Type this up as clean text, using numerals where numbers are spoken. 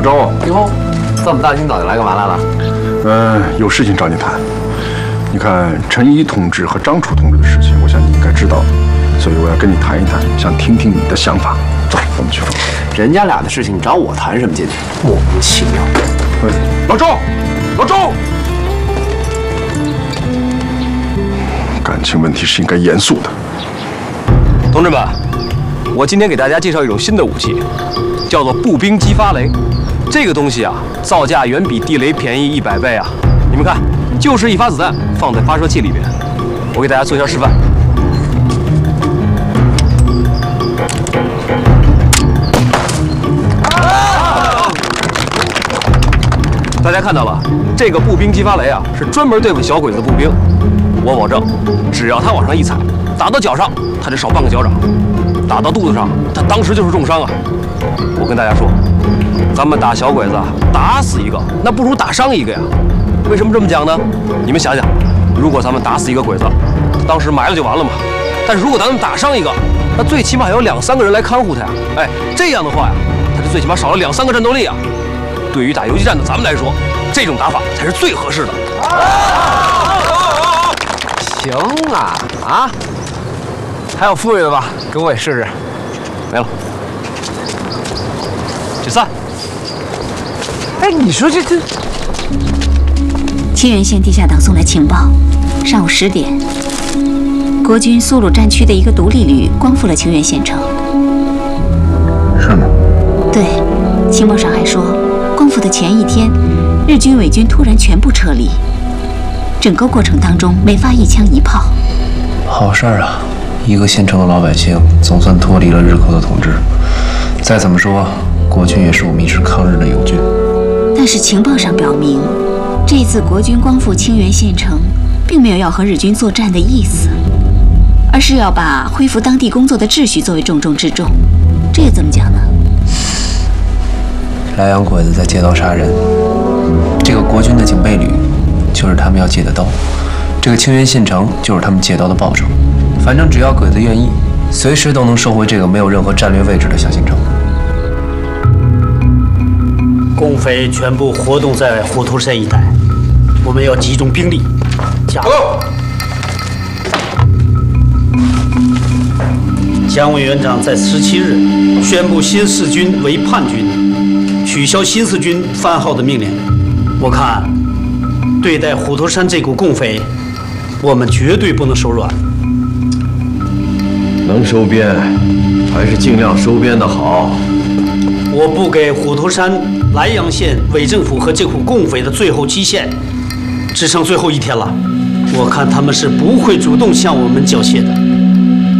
老周， 哟，这么大清早就来干嘛来了？ 有事情找你谈。你看陈一同志和张楚同志的事情，我想你应该知道，所以我要跟你谈一谈，想听听你的想法。走，我们去。 人家俩的事情，你找我谈什么劲？莫名其妙。 老周，老周，感情问题是应该严肃的。 同志们，我今天给大家介绍一种新的武器，叫做步兵激发雷。这个东西啊，造价远比地雷便宜100倍啊！你们看，就是一发子弹放在发射器里边。我给大家做一下示范。大家看到了，这个步兵激发雷啊，是专门对付小鬼子的步兵。我保证，只要他往上一踩，打到脚上，他就少半个脚掌；打到肚子上，他当时就是重伤啊！我跟大家说，咱们打小鬼子，打死一个，那不如打伤一个呀。为什么这么讲呢？你们想想，如果咱们打死一个鬼子，当时埋了就完了嘛。但是如果咱们打伤一个，那最起码有2、3个人来看护他呀。哎，这样的话呀，他就最起码少了2、3个战斗力啊。对于打游击战的咱们来说，这种打法才是最合适的。 行啊，还有富裕的吧？给我也试试。 没了。解散。 哎，你说这…… 清源县地下党送来情报，上午10点，国军苏鲁战区的一个独立旅光复了清源县城。 是吗？ 对，情报上还说，光复的前一天，日军伪军突然全部撤离，整个过程当中没发一枪一炮。 好事儿啊！一个县城的老百姓总算脱离了日寇的统治。再怎么说，国军也是我们一支抗日的友军。 但是情报上表明，这次国军光复清源县城，并没有要和日军作战的意思，而是要把恢复当地工作的秩序作为重中之重。这个怎么讲呢？ 莱阳鬼子在借刀杀人，这个国军的警备旅就是他们要借的刀，这个清源县城就是他们借刀的报酬。反正只要鬼子愿意，随时都能收回这个没有任何战略位置的小县城。 共匪全部活动在虎头山一带，我们要集中兵力，加油！蒋委员长在17日宣布新四军为叛军，取消新四军番号的命令。我看，对待虎头山这股共匪，我们绝对不能手软。 能收编，还是尽量收编的好。 我不给虎头山、莱阳县伪政府和这股共匪的最后期限，只剩最后1天了。我看他们是不会主动向我们缴械的。